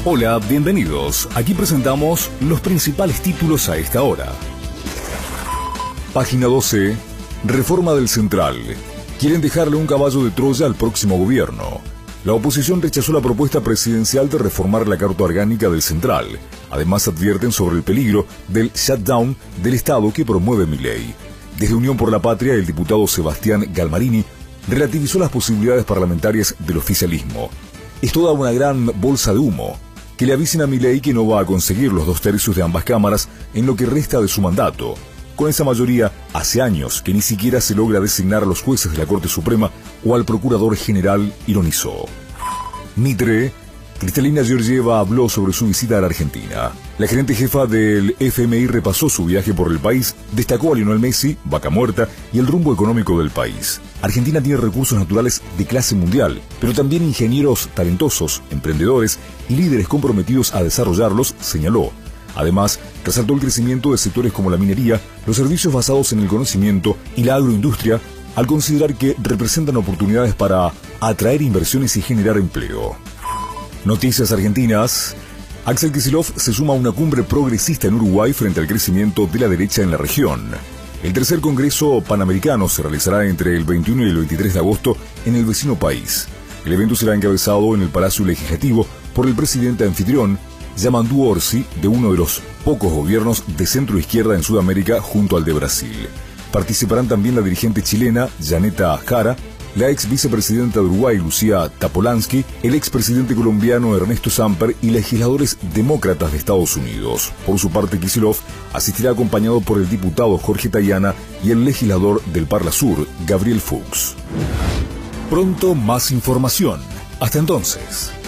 Hola, bienvenidos. Aquí presentamos los principales títulos a esta hora. Página 12. Reforma del Central. Quieren dejarle un caballo de Troya al próximo gobierno. La oposición rechazó la propuesta presidencial de reformar la Carta Orgánica del Central. Además, advierten sobre el peligro del shutdown del Estado que promueve Milei. Desde Unión por la Patria, el diputado Sebastián Galmarini relativizó las posibilidades parlamentarias del oficialismo. Es toda una gran bolsa de humo. Que le avisen a Milei que no va a conseguir los 2/3 de ambas cámaras en lo que resta de su mandato. Con esa mayoría, hace años que ni siquiera se logra designar a los jueces de la Corte Suprema o al Procurador General, ironizó. Mitre. Cristalina Georgieva habló sobre su visita a la Argentina. La gerente jefa del FMI repasó su viaje por el país, destacó a Lionel Messi, Vaca Muerta y el rumbo económico del país. Argentina tiene recursos naturales de clase mundial, pero también ingenieros talentosos, emprendedores y líderes comprometidos a desarrollarlos, señaló. Además, resaltó el crecimiento de sectores como la minería, los servicios basados en el conocimiento y la agroindustria, al considerar que representan oportunidades para atraer inversiones y generar empleo. Noticias argentinas. Axel Kicillof se suma a una cumbre progresista en Uruguay frente al crecimiento de la derecha en la región. El tercer Congreso Panamericano se realizará entre el 21 y el 23 de agosto en el vecino país. El evento será encabezado en el Palacio Legislativo por el presidente anfitrión, Yamandu Orsi, de uno de los pocos gobiernos de centro-izquierda en Sudamérica junto al de Brasil. Participarán también la dirigente chilena, Janeta Jara, la ex vicepresidenta de Uruguay, Lucía Tapolansky, el expresidente colombiano Ernesto Samper y legisladores demócratas de Estados Unidos. Por su parte, Kicillof asistirá acompañado por el diputado Jorge Tayana y el legislador del Parla Sur, Gabriel Fuchs. Pronto más información. Hasta entonces.